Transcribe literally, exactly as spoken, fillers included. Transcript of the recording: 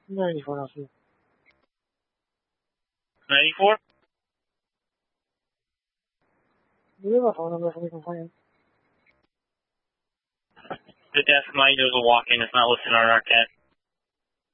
ninety-four, I'll see. ninety-four? Do you have a phone number for the complaint? The desk minder is a walk-in. It's not listed on our cat.